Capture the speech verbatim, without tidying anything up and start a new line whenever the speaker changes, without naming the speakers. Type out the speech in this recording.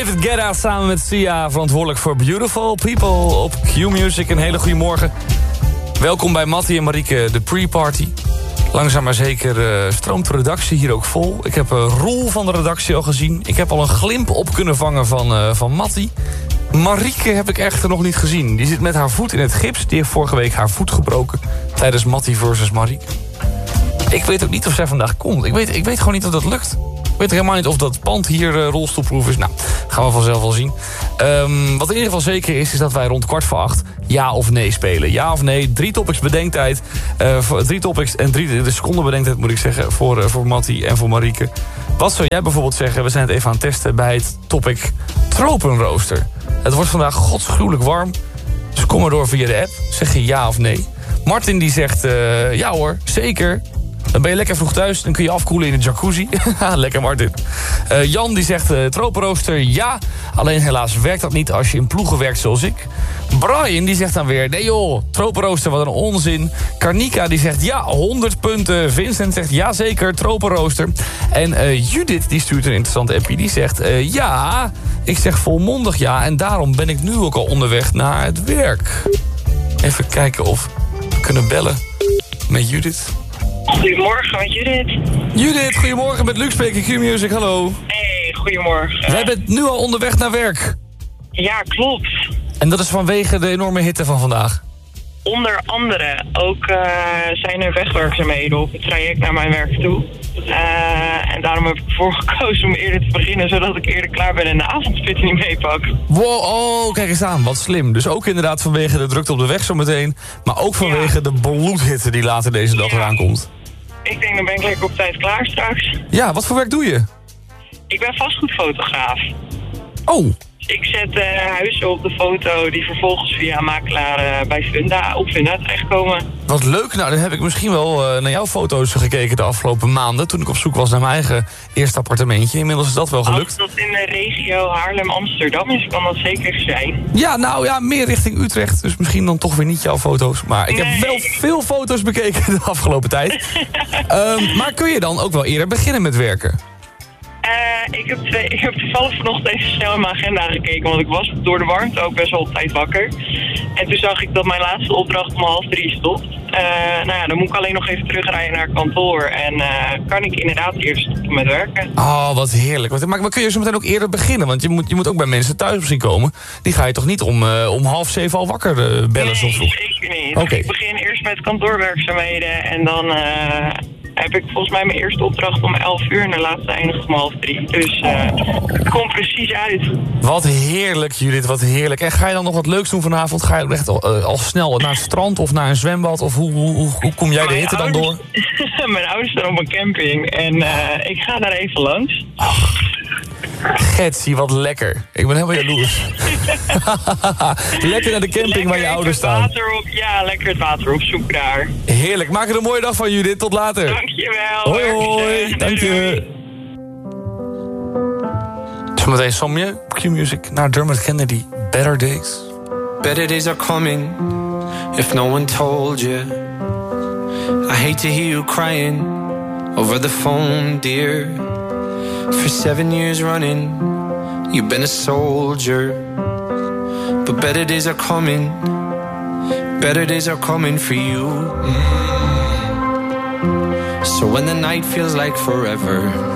David Guetta samen met Sia, verantwoordelijk voor Beautiful People op Q-Music. Een hele goede morgen. Welkom bij Mattie en Marieke, de pre-party. Langzaam maar zeker uh, stroomt de redactie hier ook vol. Ik heb een Roel van de redactie al gezien. Ik heb al een glimp op kunnen vangen van, uh, van Mattie. Marieke heb ik echter nog niet gezien. Die zit met haar voet in het gips. Die heeft vorige week haar voet gebroken tijdens Mattie versus Marieke. Ik weet ook niet of zij vandaag komt. Ik weet, ik weet gewoon niet of dat lukt. Ik weet helemaal niet of dat pand hier uh, rolstoelproof is. Nou, gaan we vanzelf wel zien. Um, wat in ieder geval zeker is, is dat wij rond kwart voor acht ja of nee spelen. Ja of nee, drie topics bedenktijd. Uh, voor, drie topics en drie de seconden bedenktijd moet ik zeggen voor, uh, voor Mattie en voor Marieke. Wat zou jij bijvoorbeeld zeggen? We zijn het even aan het testen bij het topic tropenrooster. Het wordt vandaag godsgruwelijk warm. Dus kom maar door via de app. Zeg je ja of nee. Martin die zegt uh, ja hoor, zeker. Dan ben je lekker vroeg thuis, dan kun je afkoelen in de jacuzzi. Lekker Martin. Uh, Jan die zegt uh, tropenrooster ja. Alleen helaas werkt dat niet als je in ploegen werkt zoals ik. Brian die zegt dan weer nee joh, tropenrooster wat een onzin. Karnika die zegt ja, honderd punten. Vincent zegt ja zeker, tropenrooster. En uh, Judith die stuurt een interessante appie. Die zegt uh, ja, ik zeg volmondig ja. En daarom ben ik nu ook al onderweg naar het werk. Even kijken of we kunnen bellen met Judith.
Goedemorgen met Judith.
Judith, goedemorgen met Luc spreken, Q-Music, hallo.
Hey, goedemorgen.
Jij bent nu al onderweg naar werk.
Ja, klopt.
En dat is vanwege de enorme hitte van vandaag?
Onder andere ook uh, zijn er wegwerkzaamheden op het traject naar mijn werk toe. Uh, en daarom heb ik ervoor gekozen om eerder te beginnen, zodat ik eerder klaar ben en de avondspit niet meepak.
Wow, oh, kijk eens aan, wat slim. Dus ook inderdaad vanwege de drukte op de weg zometeen, maar ook vanwege ja. de bloedhitte die later deze dag ja. eraan komt.
Ik denk, dan ben ik lekker op tijd klaar straks.
Ja, wat voor werk doe je?
Ik ben vastgoedfotograaf.
Oh.
Ik zet uh, huizen op de foto die vervolgens via makelaar uh, bij Funda, op Funda terechtkomen.
Wat leuk. Nou, dan heb ik misschien wel uh, naar jouw foto's gekeken de afgelopen maanden, toen ik op zoek was naar mijn eigen eerste appartementje. Inmiddels is dat wel gelukt.
Als dat in de regio Haarlem-Amsterdam is, kan dat zeker zijn.
Ja, nou ja, meer richting Utrecht. Dus misschien dan toch weer niet jouw foto's. Maar ik nee. heb wel veel foto's bekeken de afgelopen tijd. um, maar kun je dan ook wel eerder beginnen met werken?
Uh, ik, heb twee, ik heb toevallig vanochtend even snel in mijn agenda gekeken, want ik was door de warmte ook best wel op tijd wakker. En toen zag ik dat mijn laatste opdracht om half drie stopt. Uh, nou ja, dan moet ik alleen nog even terugrijden naar kantoor en uh, kan ik inderdaad eerst stoppen met werken.
Oh, wat heerlijk. Maar, maar kun je zo meteen ook eerder beginnen? Want je moet, je moet ook bij mensen thuis misschien komen. Die ga je toch niet om, uh, om half zeven al wakker uh, bellen?
Nee,
zo vroeg?
Zeker niet.
Okay.
Ik begin eerst met kantoorwerkzaamheden en dan... Uh, heb ik volgens mij mijn eerste opdracht om elf uur en de laatste eindigt om half drie. Dus uh, het komt precies uit.
Wat heerlijk, Judith, wat heerlijk. En ga je dan nog wat leuks doen vanavond? Ga je echt al, uh, al snel naar het strand of naar een zwembad? Of hoe, hoe, hoe, hoe kom jij de hitte dan door?
Mijn ouders staan op een camping en uh, ik ga daar even langs.
Ach, Getsie, wat lekker. Ik ben helemaal jaloers. Lekker naar de camping lekker waar je ouders staan.
Water op, ja, lekker het water op zoek daar.
Heerlijk. Maak er een mooie dag van, Judith. Tot later.
Dankjewel.
Hoi, hoi. Dank je. Zometeen Somje op Q-Music naar Dermot Kennedy. Better Days.
Better days are coming if no one told you. I hate to hear you crying over the phone, dear. For seven years running, you've been a soldier. But better days are coming, better days are coming for you. Mm. So when the night feels like forever,